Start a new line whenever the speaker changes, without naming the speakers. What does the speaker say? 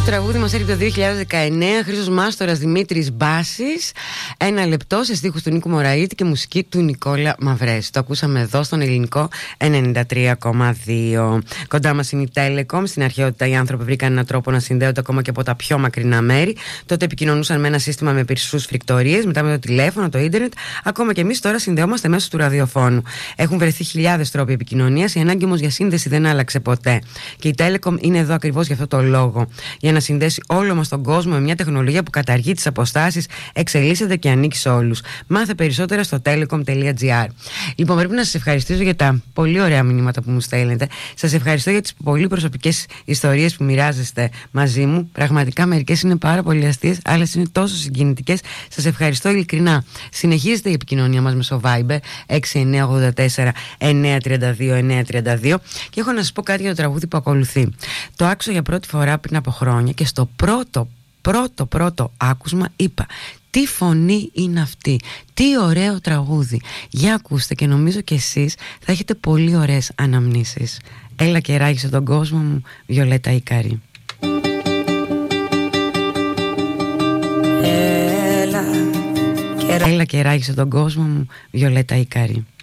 Τραγούδι μας έρχεται το 2019. Χρήστος Μάστορας, Δημήτρης Μπάσης. Ένα λεπτό σε στίχους του Νίκου Μωραήτη και μουσική του Νικόλα Μαυρέση. Το ακούσαμε εδώ στον ελληνικό 93,2. Κοντά μας είναι η Telecom. Στην αρχαιότητα οι άνθρωποι βρήκαν έναν τρόπο να συνδέονται ακόμα και από τα πιο μακρινά μέρη. Τότε επικοινωνούσαν με ένα σύστημα με περισσούς φρικτορίες, μετά με το τηλέφωνο, το ίντερνετ. Ακόμα και εμείς τώρα συνδεόμαστε μέσω του ραδιοφώνου. Έχουν βρεθεί χιλιάδες τρόποι επικοινωνίας. Η ανάγκη όμως για σύνδεση δεν άλλαξε ποτέ. Και η Telecom είναι εδώ ακριβώς για αυτό το λόγο. Για να συνδέσει όλο μας τον κόσμο με μια τεχνολογία που καταργεί τις αποστάσεις, εξελίσσεται και ανήκει σε όλους. Μάθε περισσότερα στο telecom.gr. Λοιπόν, πρέπει να σας ευχαριστήσω για τα πολύ ωραία μηνύματα που μου στέλνετε. Σας ευχαριστώ για τις πολύ προσωπικές ιστορίες που μοιράζεστε μαζί μου. Πραγματικά μερικές είναι πάρα πολύ αστείες, άλλες είναι τόσο συγκινητικές. Σας ευχαριστώ ειλικρινά. Συνεχίζεται η επικοινωνία μας μέσω Viber 6984 932 932 και έχω να σας πω κάτι για το τραγούδι που ακολουθεί. Το άκουσα για πρώτη φορά πριν από χρόνια και στο πρώτο άκουσμα είπα, τι φωνή είναι αυτή, τι ωραίο τραγούδι. Για ακούστε και νομίζω και εσείς θα έχετε πολύ ωραίες αναμνήσεις. Έλα και ράγισε τον κόσμο μου, Βιολέτα Ικαρή. Έλα και ράγισε τον κόσμο μου, Βιολέτα Ικαρή.